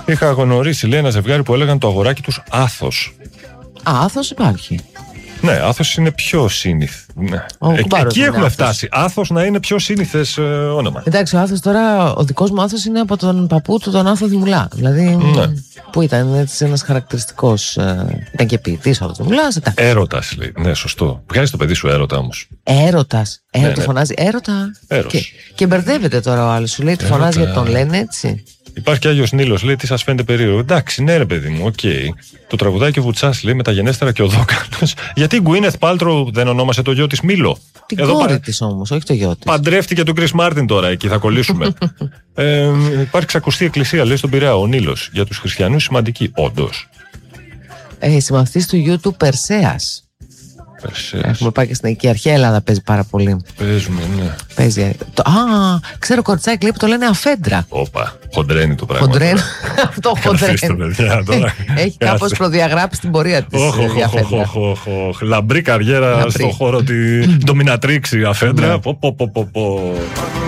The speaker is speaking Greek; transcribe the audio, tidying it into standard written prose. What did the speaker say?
Είχα γνωρίσει, λέει, ένα ζευγάρι που έλεγαν το αγοράκι τους Άθος. Άθος υπάρχει. Ναι, Άθος είναι πιο σύνηθ. Ναι. Εκεί έχουμε φτάσει. Άθος να είναι πιο σύνηθες όνομα. Εντάξει, ο Άθος τώρα, ο δικός μου Άθος είναι από τον παππού του, τον Άθο Δημουλά. Δηλαδή, ναι. Που ήταν έτσι ένας χαρακτηριστικός. Ήταν και ποιητής ο Άθος Δημουλάς. Έρωτας, λέει. Ναι, σωστό. Βγάζει το παιδί σου έρωτα όμως. Έρωτας. Ναι. Φωνάζει έρωτα. Και μπερδεύεται τώρα ο άλλος. Σου λέει, τη φωνάζει γιατί τον λένε έτσι. Υπάρχει και Άγιος Νείλος, λέει, τι σας φαίνεται περίεργο. Εντάξει, ναι, ρε παιδί μου, οκ. Το τραγουδάκι Βουτσάς, λέει, μεταγενέστερα και ο Δόκανος. Γιατί η Γκουίνεθ Πάλτρο δεν ονόμασε το γιο της Μήλο? Την κόρη της όμως, όχι το γιο της. Παντρεύτηκε τον Κρις Μάρτιν τώρα, εκεί θα κολλήσουμε. Υπάρχει ξακουστή εκκλησία, λέει, στον Πειραιά, ο Νείλος. Για τους χριστιανούς σημαντική, όντως. Συμμαθητής του γιου του Περσέας. Έχουμε πάει και στην εκεί. Αρχαία Ελλάδα παίζει πάρα πολύ. Παίζουμε, ναι. Παίζει. Ξέρω κοριτσάκι, λέει, που το λένε Αφέντρα. Όπα, χοντρένει το πράγμα. Χοντρένει. Αυτό χοντρένει. Έχει κάπως προδιαγράψει την πορεία της. Λαμπρή καριέρα στον χώρο τη ντομινατρίξη Αφέντρα.